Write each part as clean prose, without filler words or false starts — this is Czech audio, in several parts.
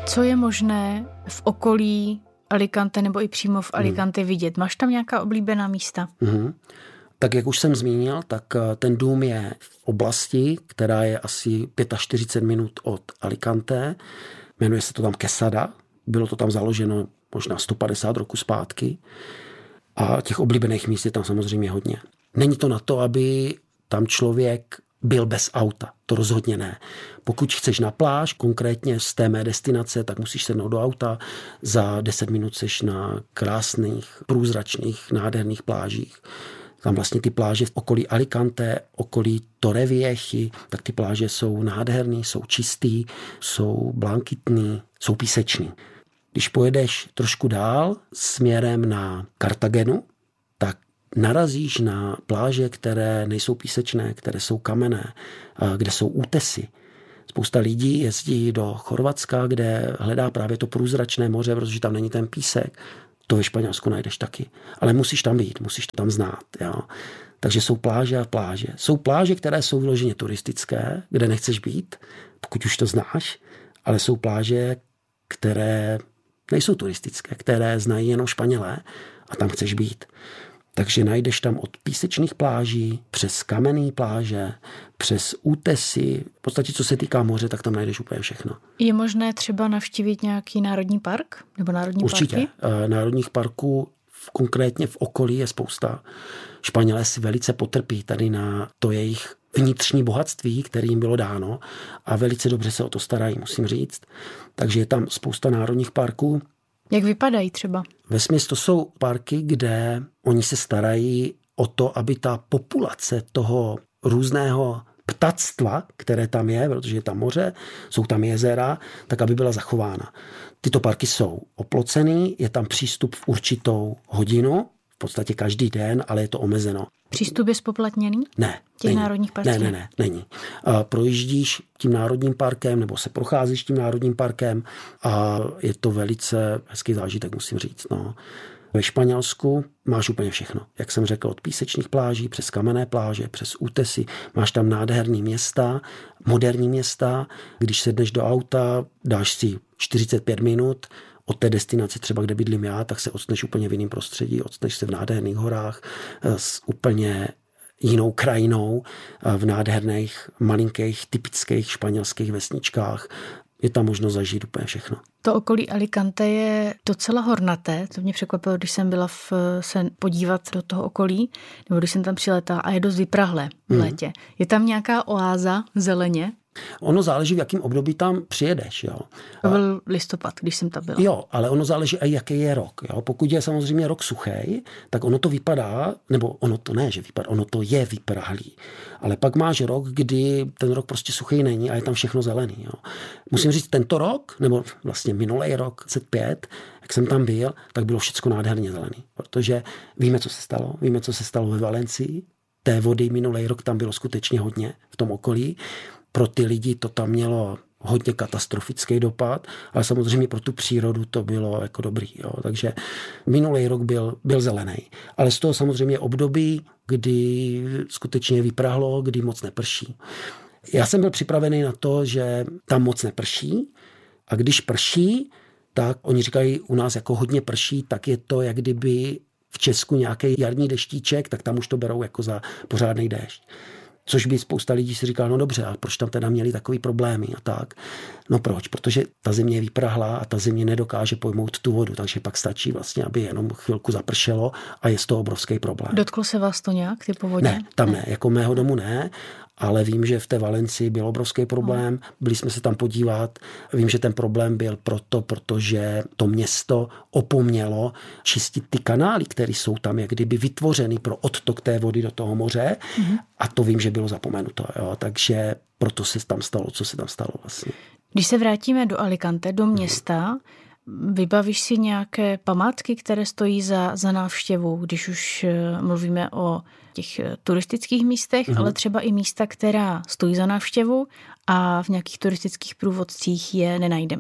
Co je možné v okolí Alicante nebo i přímo v Alicante vidět? Máš tam nějaká oblíbená místa? Tak jak už jsem zmínil, tak ten dům je v oblasti, která je asi 45 minut od Alicante. Jmenuje se to tam Quesada. Bylo to tam založeno možná 150 roku zpátky. A těch oblíbených míst je tam samozřejmě hodně. Není to na to, aby tam člověk byl bez auta. To rozhodně ne. Pokud chceš na pláž, konkrétně z té mé destinace, tak musíš sednout do auta. Za 10 minut seš na krásných, průzračných, nádherných plážích. Tam vlastně ty pláže v okolí Alicante, okolí Torrevieji, tak ty pláže jsou nádherný, jsou čistý, jsou blankitný, jsou písečný. Když pojedeš trošku dál směrem na Cartagenu, tak narazíš na pláže, které nejsou písečné, které jsou kamenné, kde jsou útesy. Spousta lidí jezdí do Chorvatska, kde hledá právě to průzračné moře, protože tam není ten písek. To ve Španělsku najdeš taky. Ale musíš tam být, musíš to tam znát. Jo. Takže jsou pláže a pláže. Jsou pláže, které jsou vyloženě turistické, kde nechceš být, pokud už to znáš, ale jsou pláže, které nejsou turistické, které znají jenom Španělé a tam chceš být. Takže najdeš tam od písečných pláží, přes kamenné pláže, přes útesy. V podstatě, co se týká moře, tak tam najdeš úplně všechno. Je možné třeba navštívit nějaký národní park? Nebo národní Určitě. parky? Národních parků konkrétně v okolí je spousta. Španělé si velice potrpí tady na to jejich vnitřní bohatství, které jim bylo dáno a velice dobře se o to starají, musím říct. Takže je tam spousta národních parků. Jak vypadají třeba? Vesměs to jsou parky, kde oni se starají o to, aby ta populace toho různého ptactva, které tam je, protože je tam moře, jsou tam jezera, tak aby byla zachována. Tyto parky jsou oplocený, je tam přístup v určitou hodinu, v podstatě každý den, ale je to omezeno. Přístup je zpoplatněný? Ne. Těch národních parků? Ne, není. Projíždíš tím národním parkem nebo se procházíš tím národním parkem a je to velice hezký zážitek, musím říct. No. Ve Španělsku máš úplně všechno. Jak jsem řekl, od písečných pláží, přes kamenné pláže, přes útesy. Máš tam nádherný města, moderní města. Když sedneš do auta, dáš si 45 minut, od té destinace třeba, kde bydlím já, tak se odstneš úplně v jiném prostředí, odstneš se v nádherných horách s úplně jinou krajinou, v nádherných, malinkých, typických španělských vesničkách. Je tam možno zažít úplně všechno. To okolí Alicante je docela hornaté, to mě překvapilo, když jsem byla se podívat do toho okolí, nebo když jsem tam přiletala a je dost vyprahlé v létě. Je tam nějaká oáza zeleně? Ono záleží, v jakém období tam přijedeš. Jo. To byl listopad, když jsem tam byla. Jo, ale ono záleží i jaký je rok. Jo. Pokud je samozřejmě rok suchý, tak ono to vypadá, nebo ono to ne, že vypadá, ono to je vyprahlý. Ale pak máš rok, kdy ten rok prostě suchý není a je tam všechno zelený. Jo. Musím říct, tento rok, nebo vlastně minulý rok, 2005, jak jsem tam byl, tak bylo všechno nádherně zelený. Protože víme, co se stalo. Víme, co se stalo ve Valencii. Té vody minulý rok tam bylo skutečně hodně v tom okolí. Pro ty lidi to tam mělo hodně katastrofický dopad, ale samozřejmě pro tu přírodu to bylo jako dobrý. Jo. Takže minulý rok byl zelený. Ale z toho samozřejmě období, kdy skutečně vyprahlo, kdy moc neprší. Já jsem byl připravený na to, že tam moc neprší a když prší, tak oni říkají u nás jako hodně prší, tak je to, jak kdyby v Česku nějaký jarní deštíček, tak tam už to berou jako za pořádný déšť. Což by spousta lidí si říkala, no dobře, ale proč tam teda měli takový problémy a tak. No proč? Protože ta země je vyprahlá a ta země nedokáže pojmout tu vodu, takže pak stačí vlastně, aby jenom chvilku zapršelo a je z toho obrovský problém. Dotklo se vás to nějak, ty povodně? Ne, tam ne, jako mého domu ne, ale vím, že v té Valencii byl obrovský problém, byli jsme se tam podívat, vím, že ten problém byl protože to město opomnělo čistit ty kanály, které jsou tam jak kdyby vytvořeny pro odtok té vody do toho moře a to vím, že bylo zapomenuto, jo, takže proto se tam stalo, co se tam stalo vlastně. Když se vrátíme do Alicante, do města, vybavíš si nějaké památky, které stojí za návštěvu, když už mluvíme o těch turistických místech, ale třeba i místa, která stojí za návštěvu a v nějakých turistických průvodcích je nenajdeme?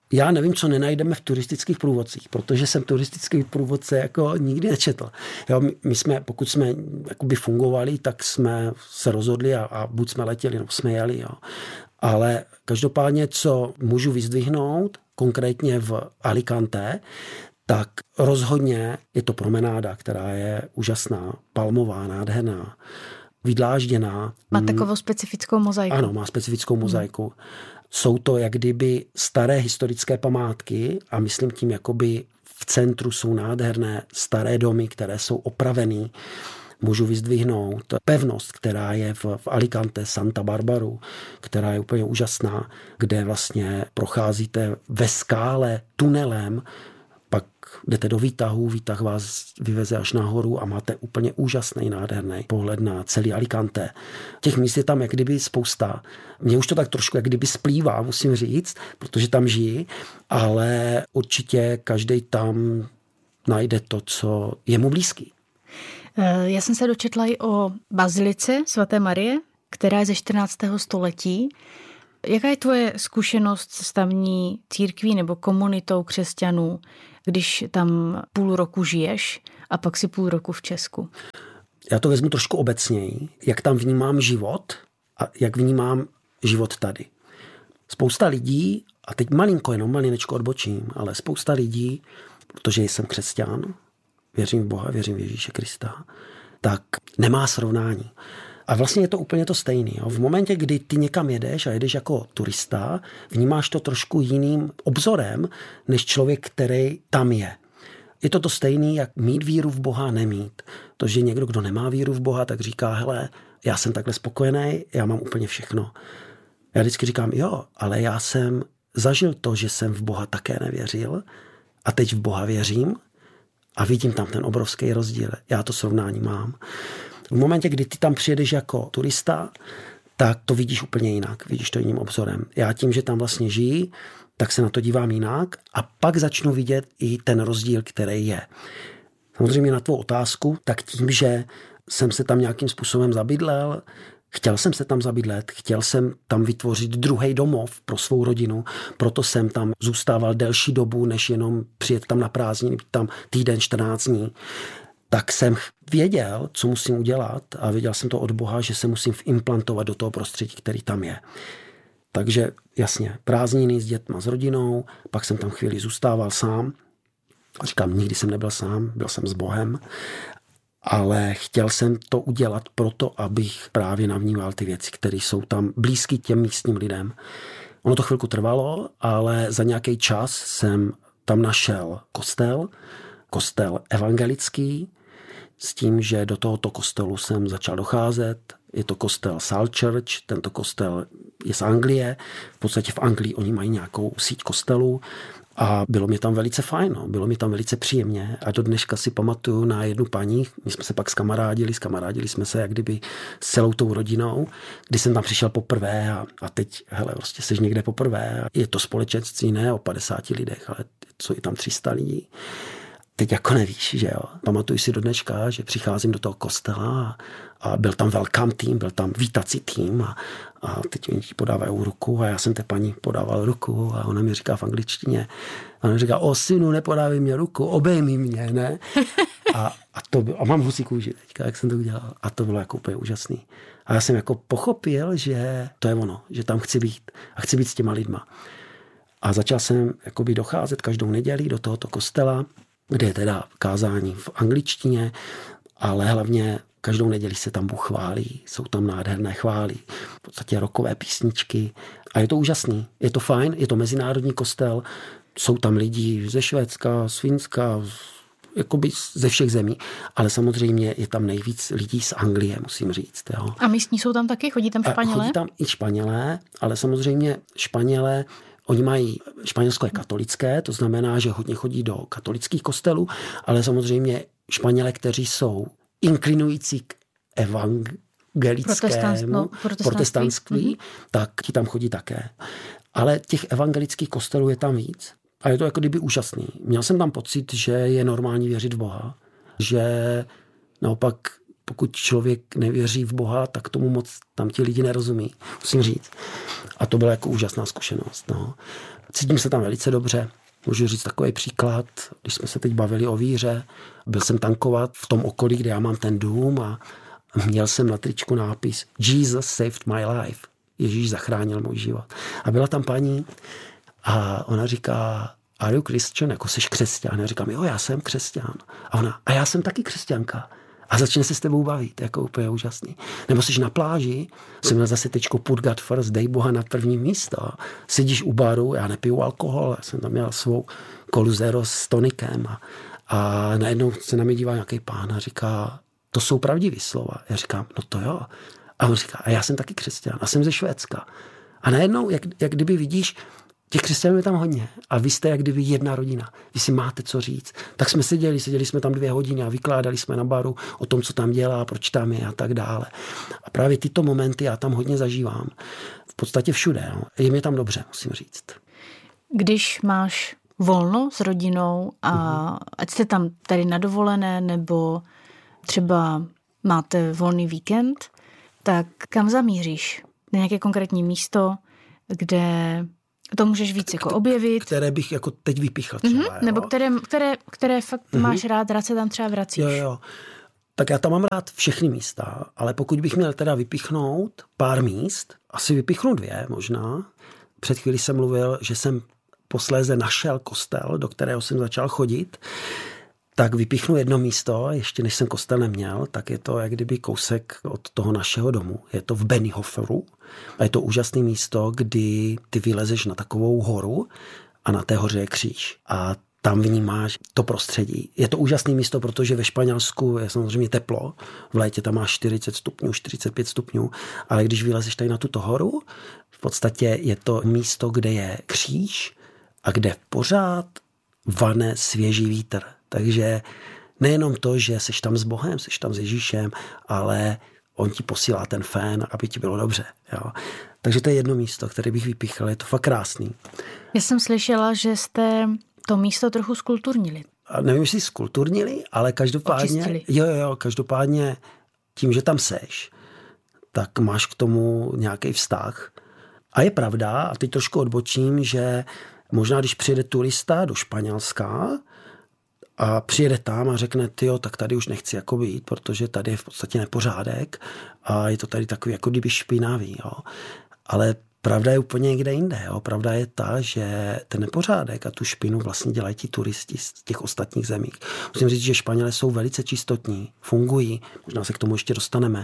Já nevím, co nenajdeme v turistických průvodcích, protože jsem turistický průvodce jako nikdy nečetl. Jo, my jsme, pokud jsme jakoby fungovali, tak jsme se rozhodli a buď jsme letěli, nebo jsme jeli. Jo. Ale každopádně, co můžu vyzdvihnout, konkrétně v Alicante, tak rozhodně je to promenáda, která je úžasná, palmová, nádherná, vydlážděná. Má takovou specifickou mozaiku. Ano, má specifickou mozaiku. Jsou to jak kdyby staré historické památky a myslím tím, jakoby v centru jsou nádherné staré domy, které jsou opravený. Můžu vyzdvihnout pevnost, která je v Alicante, Santa Barbaru, která je úplně úžasná, kde vlastně procházíte ve skále tunelem, pak jdete do výtahu, výtah vás vyveze až nahoru a máte úplně úžasný, nádherný pohled na celý Alicante. Těch míst je tam jak kdyby spousta. Mně už to tak trošku jak kdyby splývá, musím říct, protože tam žiji, ale určitě každej tam najde to, co je mu blízký. Já jsem se dočetla i o bazilice svaté Marie, která je ze 14. století. Jaká je tvoje zkušenost s tamní církví nebo komunitou křesťanů, když tam půl roku žiješ a pak si půl roku v Česku? Já to vezmu trošku obecněji, jak tam vnímám život a jak vnímám život tady. Spousta lidí, a teď malinečko odbočím, ale spousta lidí, protože jsem křesťan, věřím v Boha, věřím v Ježíše Krista, tak nemá srovnání. A vlastně je to úplně to stejné. V momentě, kdy ty někam jedeš a jedeš jako turista, vnímáš to trošku jiným obzorem, než člověk, který tam je. Je to stejné, jak mít víru v Boha, nemít. To, že někdo, kdo nemá víru v Boha, tak říká, hele, já jsem takhle spokojený, já mám úplně všechno. Já vždycky říkám, jo, ale já jsem zažil to, že jsem v Boha také nevěřil a teď v Boha věřím a vidím tam ten obrovský rozdíl. Já to srovnání mám. V momentě, kdy ty tam přijedeš jako turista, tak to vidíš úplně jinak. Vidíš to jiným obzorem. Já tím, že tam vlastně žiji, tak se na to dívám jinak a pak začnu vidět i ten rozdíl, který je. Samozřejmě na tvou otázku, tak tím, že jsem se tam nějakým způsobem zabydlel, chtěl jsem se tam zabydlet, chtěl jsem tam vytvořit druhý domov pro svou rodinu, proto jsem tam zůstával delší dobu, než jenom přijet tam na prázdniny, tam týden, 14 dní. Tak jsem věděl, co musím udělat a věděl jsem to od Boha, že se musím implantovat do toho prostředí, který tam je. Takže jasně, prázdniny s dětma, s rodinou, pak jsem tam chvíli zůstával sám. A říkám, nikdy jsem nebyl sám, byl jsem s Bohem, ale chtěl jsem to udělat proto, abych právě navnímal ty věci, které jsou tam blízky těm místním lidem. Ono to chvilku trvalo, ale za nějaký čas jsem tam našel kostel evangelický, s tím, že do tohoto kostelu jsem začal docházet. Je to kostel Salt Church, tento kostel je z Anglie. V podstatě v Anglii oni mají nějakou síť kostelů a bylo mi tam velice fajn, bylo mi tam velice příjemně a do dneška si pamatuju na jednu paní, my jsme se pak skamarádili jsme se jak kdyby s celou tou rodinou, kdy jsem tam přišel poprvé a teď, hele, prostě seš někde poprvé a je to společenství ne o 50 lidech, ale jsou i tam 300 lidí. Teď jako nevíš, že jo. Pamatuju si do dneška, že přicházím do toho kostela a byl tam welcome tým, byl tam vítací tým a teď oni ti podávají ruku a já jsem té paní podával ruku a ona mi říká v angličtině, a ona mi říká, synu, nepodávej mě ruku, obejmi mě, ne? A mám husí kůži teďka, jak jsem to udělal. A to bylo jako úplně úžasný. A já jsem jako pochopil, že to je ono, že tam chci být a chci být s těma lidma. A začal jsem jakoby docházet každou neděli do tohoto kostela, kde je teda kázání v angličtině, ale hlavně každou neděli se tam Bůh chválí, jsou tam nádherné chvály, v podstatě rockové písničky a je to úžasný, je to fajn, je to mezinárodní kostel, jsou tam lidi ze Švédska, z Finska, jakoby ze všech zemí, ale samozřejmě je tam nejvíc lidí z Anglie, musím říct. Jo. A místní jsou tam taky? Chodí tam Španělé? Chodí tam i Španělé, ale samozřejmě Španělé, oni mají, Španělsko je katolické, to znamená, že hodně chodí do katolických kostelů, ale samozřejmě Španělé, kteří jsou inklinující k evangelickému protestantství, tak ti tam chodí také. Ale těch evangelických kostelů je tam víc. A je to jako kdyby úžasný. Měl jsem tam pocit, že je normální věřit v Boha, že naopak pokud člověk nevěří v Boha, tak tomu moc tam ti lidi nerozumí, musím říct. A to byla jako úžasná zkušenost. No. Cítím se tam velice dobře. Můžu říct takový příklad, když jsme se teď bavili o víře, byl jsem tankovat v tom okolí, kde já mám ten dům a měl jsem na tričku nápis Jesus saved my life. Ježíš zachránil můj život. A byla tam paní a ona říká, are you Christian? Jako jsi křesťan. Já říkám, jo, já jsem křesťan. A ona, a já jsem taky křesťanka. A začne se s tebou bavit, jako úplně úžasný. Nebo jsi na pláži, jsem měl zase tečko put God first, dej Boha na první místo. Sedíš u baru, já nepiju alkohol, já jsem tam měl svou kolu zero s tonikem a najednou se na mě dívá nějaký pán a říká, to jsou pravdivý slova. Já říkám, no to jo. A on říká, a já jsem taky křesťan a jsem ze Švédska. A najednou, jak kdyby vidíš, těch křesťanů je tam hodně a vy jste jak kdyby jedna rodina. Vy si máte co říct. Tak jsme seděli jsme tam 2 hodiny a vykládali jsme na baru o tom, co tam dělá, proč tam je a tak dále. A právě tyto momenty já tam hodně zažívám. V podstatě všude. No. Je mi tam dobře, musím říct. Když máš volno s rodinou a ať jste tam tady na dovolené nebo třeba máte volný víkend, tak kam zamíříš? Na nějaké konkrétní místo, kde to můžeš víc jako objevit. Které bych jako teď vypíchl třeba. Nebo které fakt máš rád se tam třeba vracíš. Jo. Tak já tam mám rád všechny místa, ale pokud bych měl teda vypíchnout pár míst, asi vypíchnu 2 možná. Před chvílí jsem mluvil, že jsem posléze našel kostel, do kterého jsem začal chodit, tak vypíchnu jedno místo, ještě než jsem kostel neměl, tak je to jak kdyby kousek od toho našeho domu. Je to v Benihoferu a je to úžasné místo, kdy ty vylezeš na takovou horu a na té hoře je kříž. A tam vnímáš to prostředí. Je to úžasné místo, protože ve Španělsku je samozřejmě teplo. V létě tam máš 40 stupňů, 45 stupňů, ale když vylezeš tady na tuto horu, v podstatě je to místo, kde je kříž a kde pořád vane svěží vítr. Takže nejenom to, že seš tam s Bohem, seš tam s Ježíšem, ale on ti posílá ten fén, aby ti bylo dobře. Jo. Takže to je jedno místo, které bych vypíchl. Je to fakt krásný. Já jsem slyšela, že jste to místo trochu zkulturnili. A nevím, jestli zkulturnili, ale každopádně... Očistili. Jo, každopádně tím, že tam seš, tak máš k tomu nějaký vztah. A je pravda, a teď trošku odbočím, že možná, když přijede turista do Španělska a přijede tam a řekne, tyjo, tak tady už nechci jako být, protože tady je v podstatě nepořádek a je to tady takový jako kdyby špinavý. Jo. Ale pravda je úplně někde jinde. Jo. Pravda je ta, že ten nepořádek a tu špinu vlastně dělají ti turisti z těch ostatních zemí. Musím říct, že Španělé jsou velice čistotní, fungují, možná se k tomu ještě dostaneme,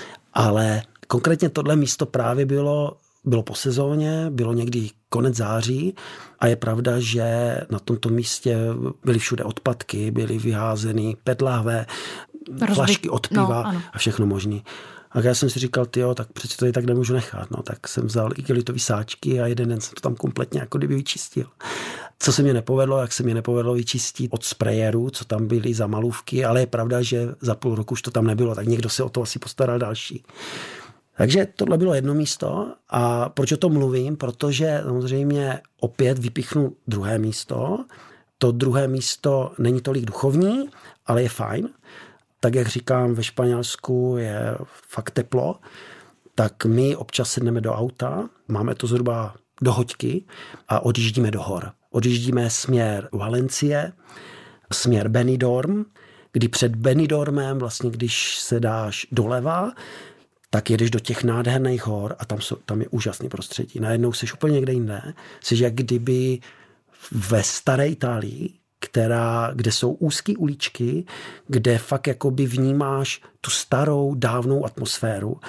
ale konkrétně tohle místo právě bylo po sezóně, bylo někdy konec září a je pravda, že na tomto místě byly všude odpadky, byly vyházeny PET lahve, flašky od piva a všechno možný. A já jsem si říkal, tyjo, tak přece to tak nemůžu nechat. No, tak jsem vzal igelitový sáčky a jeden den jsem to tam kompletně jako kdyby vyčistil. Co se mi nepovedlo, jak se mi nepovedlo vyčistit od sprayerů, co tam byly za malůvky, ale je pravda, že za půl roku už to tam nebylo, tak někdo se o to asi postaral další. Takže tohle bylo jedno místo a proč o tom mluvím? Protože samozřejmě opět vypíchnu druhé místo. To druhé místo není tolik duchovní, ale je fajn. Tak jak říkám, ve Španělsku je fakt teplo, tak my občas sedneme do auta, máme to zhruba do hoďky a odjíždíme do hor. Odjíždíme směr Valencie, směr Benidorm, kdy před Benidormem, vlastně když se dáš doleva, tak jedeš do těch nádherných hor a tam je úžasný prostředí. Najednou jsi úplně někde jinde. Jsi jak kdyby ve staré Itálii, kde jsou úzké uličky, kde fakt jakoby vnímáš tu starou, dávnou atmosféru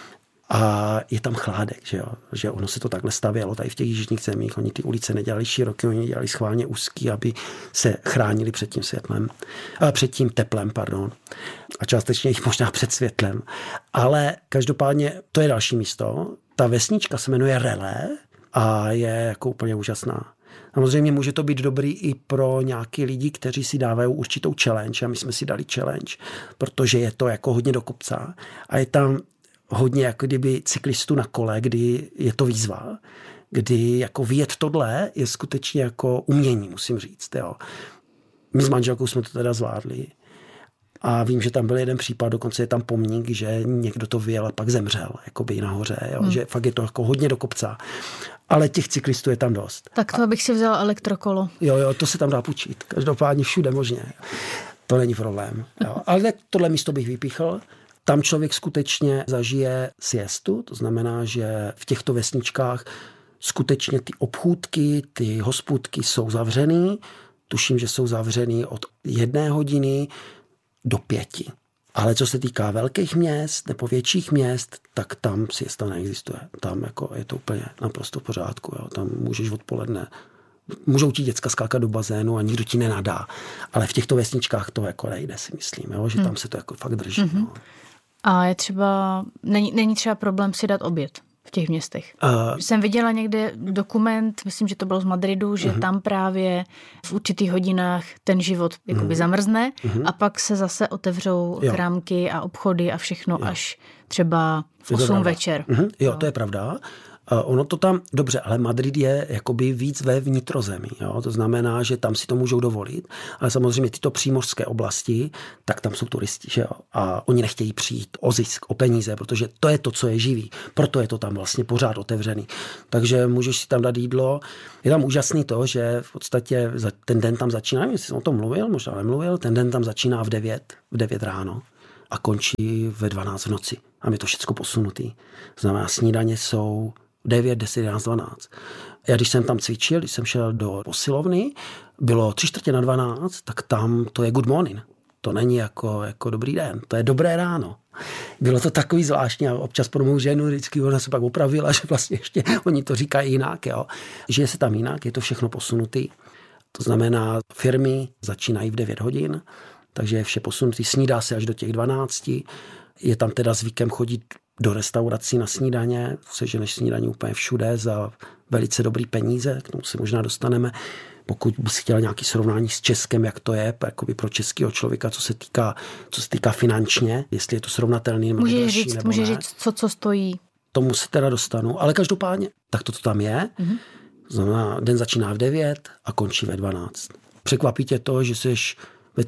a je tam chládek, že ono se to takhle stavělo tady v těch jižních zemích. Oni ty ulice nedělali široké, oni dělali schválně úzký, aby se chránili před tím před tím teplem, a částečně i možná před světlem. Ale každopádně to je další místo. Ta vesnička se jmenuje Relé a je jako úplně úžasná. Samozřejmě může to být dobrý i pro nějaký lidi, kteří si dávají určitou challenge a my jsme si dali challenge, protože je to jako hodně do kopca a je tam hodně jako kdyby cyklistů na kole, kdy je to výzva, kdy jako vyjet tohle je skutečně jako umění, musím říct. Jo. My s manželkou jsme to teda zvládli A vím, že tam byl jeden případ, dokonce je tam pomník, že někdo to vyjel a pak zemřel, jakoby nahoře, jo? Že fakt je to jako hodně do kopca. Ale těch cyklistů je tam dost. Tak to bych si vzala elektrokolo. Jo, to se tam dá půjčit. Každopádně všude možně. To není problém. Jo? Ale tohle místo bych vypíchl. Tam člověk skutečně zažije siestu, to znamená, že v těchto vesničkách skutečně ty obchůdky, ty hospůdky jsou zavřený. Tuším, že jsou zavřený od 1 hodiny do 5. Ale co se týká velkých měst nebo větších měst, tak tam siesta neexistuje. Tam jako je to úplně naprosto v pořádku. Jo. Tam můžeš odpoledne, můžou ti děcka skákat do bazénu a nikdo ti nenadá. Ale v těchto vesničkách to jako nejde, si myslím, jo, že tam se to jako fakt drží. No. A je třeba, není třeba problém si dát oběd v těch městech? Jsem viděla někde dokument, myslím, že to bylo z Madridu, že tam právě v určitých hodinách ten život jakoby zamrzne a pak se zase otevřou krámky a obchody a všechno až třeba v 8 večer. Jo, to je pravda. Ono to tam, dobře, ale Madrid je jakoby víc ve vnitrozemí, jo? To znamená, že tam si to můžou dovolit, ale samozřejmě tyto přímořské oblasti, tak tam jsou turisti, že jo? A oni nechtějí přijít o zisk, o peníze, protože to je to, co je živý, proto je to tam vlastně pořád otevřený. Takže můžeš si tam dát jídlo. Je tam úžasný to, že v podstatě ten den tam začíná, nevím, jestli jsem o tom mluvil, možná nemluvil, ten den tam začíná v 9 ráno a končí ve 12 v noci. A je to všechno posunutý. To znamená, snídaně jsou 9, 10, 11, 12. Já když jsem tam cvičil, když jsem šel do posilovny, bylo 11:45, tak tam to je good morning. To není jako dobrý den, to je dobré ráno. Bylo to takový zvláštní a občas pro mou ženu vždycky ona se pak opravila, že vlastně ještě oni to říkají jinak, jo. Žije se tam jinak, je to všechno posunutý. To znamená, firmy začínají v 9 hodin, takže je vše posunutý, snídá se až do těch 12. Je tam teda zvykem chodit do restaurací na snídaně, seženeš snídaní úplně všude za velice dobrý peníze, k tomu se možná dostaneme. Pokud bys chtěl nějaké srovnání s Českem, jak to je jakoby pro českého člověka, co se týká finančně, jestli je to srovnatelný nebo Může ne. říct, co stojí. Tomu se teda dostanu, ale každopádně tak to tam je. Znamená, den začíná v 9 a končí ve 12. Překvapí tě to, že jsi ve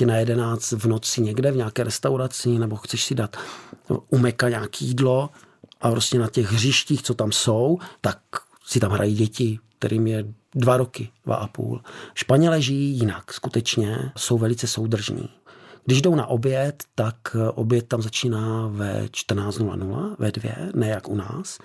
10:45 v noci někde v nějaké restauraci, nebo chceš si dát u Meka nějaké jídlo a prostě na těch hřištích, co tam jsou, tak si tam hrají děti, kterým je 2 roky, 2,5. Španělé žijí jinak, skutečně jsou velice soudržní. Když jdou na oběd, tak oběd tam začíná ve 14:00, ve 2, ne jak u nás.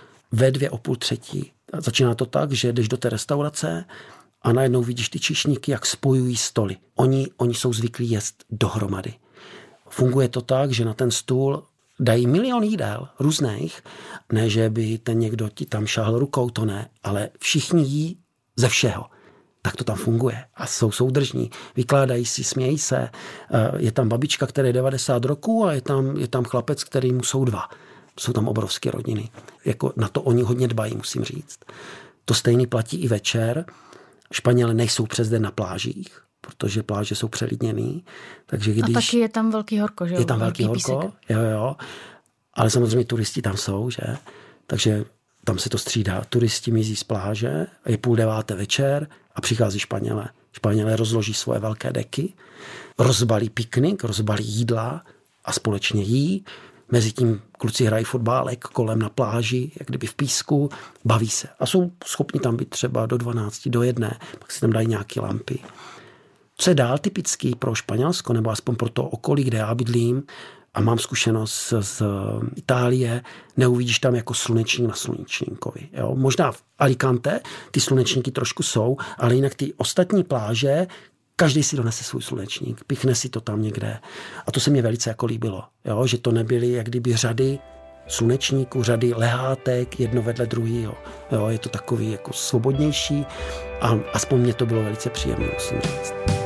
Ve 2 o půl 3. Začíná to tak, že jdeš do té restaurace a najednou vidíš ty číšníky, jak spojují stoly. Oni jsou zvyklí jíst dohromady. Funguje to tak, že na ten stůl dají milion jídel různých. Ne, že by ten někdo ti tam šáhl rukou, to ne, ale všichni jí ze všeho. Tak to tam funguje a jsou soudržní. Vykládají si, smějí se. Je tam babička, která je 90 roků a je tam chlapec, který mu jsou 2. Jsou tam obrovské rodiny. Jako na to oni hodně dbají, musím říct. To stejný platí i večer. Španělé nejsou přes den na plážích, protože pláže jsou přelidněný. Takže když... A taky je tam velký horko, že jo? Je tam velký horko, jo. Ale samozřejmě turisti tam jsou, že? Takže tam se to střídá. Turisti mizí z pláže, je 8:30 večer a přichází Španělé. Španělé rozloží svoje velké deky, rozbalí piknik, rozbalí jídla a společně jí. Mezitím kluci hrají fotbálek kolem na pláži, jak kdyby v písku, baví se. A jsou schopni tam být třeba do 12, do 1, pak si tam dají nějaké lampy. Co je dál typický pro Španělsko, nebo aspoň pro to okolí, kde já bydlím, a mám zkušenost z Itálie, neuvidíš tam jako slunečník na slunečníkovi. Jo? Možná v Alicante ty slunečníky trošku jsou, ale jinak ty ostatní pláže, každý si donese svůj slunečník, pichne si to tam někde. A to se mě velice jako líbilo, jo? Že to nebyly jak kdyby řady slunečníků, řady lehátek, jedno vedle druhého. Jo? Je to takový jako svobodnější a aspoň mě to bylo velice příjemné, musím říct.